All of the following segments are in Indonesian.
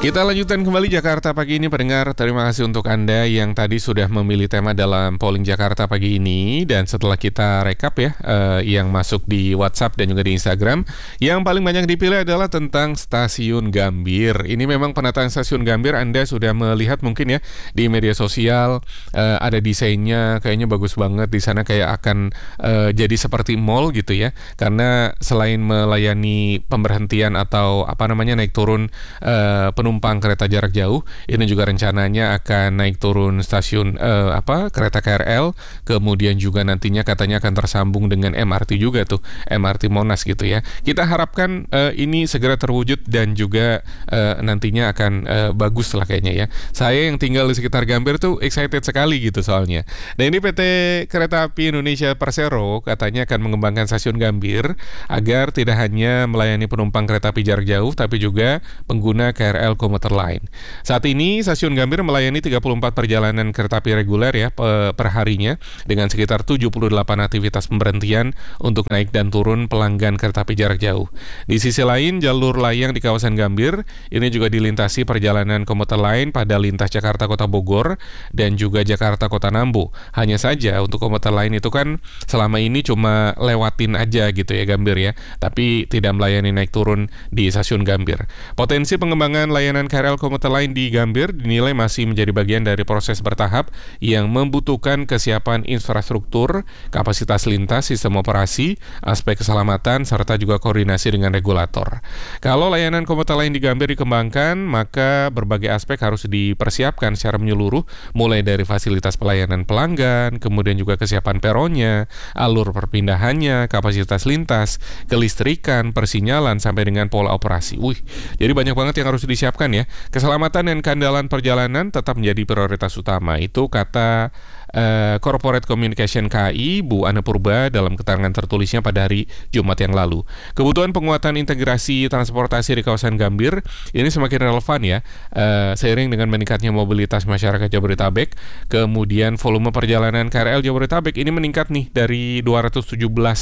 Kita lanjutkan kembali Jakarta Pagi ini, pendengar. Terima kasih untuk Anda yang tadi sudah memilih tema dalam polling Jakarta Pagi ini. Dan setelah kita rekap ya, yang masuk di WhatsApp dan juga di Instagram, yang paling banyak dipilih adalah tentang Stasiun Gambir. Ini memang penataan Stasiun Gambir, Anda sudah melihat mungkin ya di media sosial, ada desainnya kayaknya bagus banget. Di sana kayak akan jadi seperti mall gitu ya. Karena selain melayani pemberhentian atau naik turun penumpang kereta jarak jauh, ini juga rencananya akan naik turun stasiun kereta KRL, kemudian juga nantinya katanya akan tersambung dengan MRT juga tuh, MRT Monas gitu ya. Kita harapkan ini segera terwujud dan juga nantinya akan bagus lah kayaknya ya. Saya yang tinggal di sekitar Gambir tuh excited sekali gitu soalnya. Dan ini PT Kereta Api Indonesia Persero katanya akan mengembangkan stasiun Gambir agar tidak hanya melayani penumpang kereta api jarak jauh, tapi juga pengguna KRL komuter lain. Saat ini stasiun Gambir melayani 34 perjalanan kereta api reguler ya per harinya dengan sekitar 78 aktivitas pemberhentian untuk naik dan turun pelanggan kereta api jarak jauh. Di sisi lain, jalur layang di kawasan Gambir ini juga dilintasi perjalanan komuter lain pada lintas Jakarta Kota Bogor dan juga Jakarta Kota Nambo. Hanya saja untuk komuter lain itu kan selama ini cuma lewatin aja gitu ya Gambir ya, tapi tidak melayani naik turun di stasiun Gambir. Potensi pengembangan layanan KRL komuter lain di Gambir dinilai masih menjadi bagian dari proses bertahap yang membutuhkan kesiapan infrastruktur, kapasitas lintas, sistem operasi, aspek keselamatan, serta juga koordinasi dengan regulator. Kalau layanan komuter lain di Gambir dikembangkan, maka berbagai aspek harus dipersiapkan secara menyeluruh, mulai dari fasilitas pelayanan pelanggan, kemudian juga kesiapan peronnya, alur perpindahannya, kapasitas lintas, kelistrikan, persinyalan, sampai dengan pola operasi. Jadi banyak banget yang harus disiapkan ya. Keselamatan dan keandalan perjalanan tetap menjadi prioritas utama. Itu kata Corporate Communication KAI Bu Ana Purba dalam keterangan tertulisnya pada hari Jumat yang lalu. Kebutuhan penguatan integrasi transportasi di kawasan Gambir ini semakin relevan ya, seiring dengan meningkatnya mobilitas masyarakat Jabodetabek. Kemudian volume perjalanan KRL Jabodetabek ini meningkat nih dari 217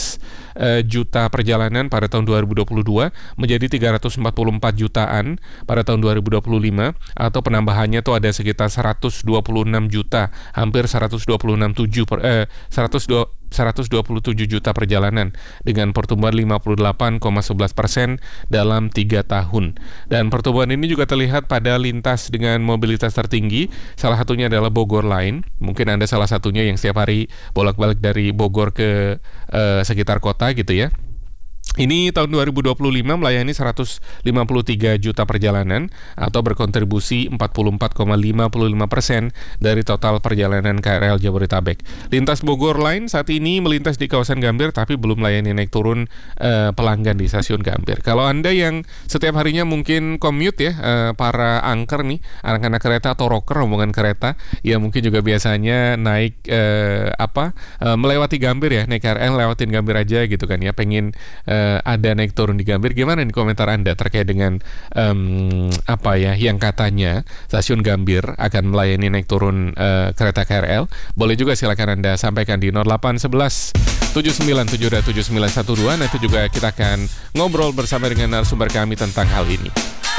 juta perjalanan pada tahun 2022 menjadi 344 jutaan pada tahun 2025, atau penambahannya tuh ada sekitar 127 juta, hampir 127 juta perjalanan dengan pertumbuhan 58,11% dalam 3 tahun. Dan pertumbuhan ini juga terlihat pada lintas dengan mobilitas tertinggi, salah satunya adalah Bogor Line. Mungkin Anda salah satunya yang setiap hari bolak-balik dari Bogor ke sekitar kota gitu ya. Ini tahun 2025 melayani 153 juta perjalanan atau berkontribusi 44,55% dari total perjalanan KRL Jabodetabek. Lintas Bogor Line saat ini melintas di kawasan Gambir tapi belum melayani naik turun pelanggan di stasiun Gambir. Kalau Anda yang setiap harinya mungkin commute ya, para angker nih, anak-anak kereta atau rocker rombongan kereta, ya mungkin juga biasanya naik melewati Gambir ya, naik KRL lewatin Gambir aja gitu kan ya, pengen ada naik turun di Gambir. Gimana nih komentar Anda terkait dengan yang katanya stasiun Gambir akan melayani naik turun kereta KRL? Boleh juga silakan Anda sampaikan di 0811 79727912. Nanti juga kita akan ngobrol bersama dengan narasumber kami tentang hal ini.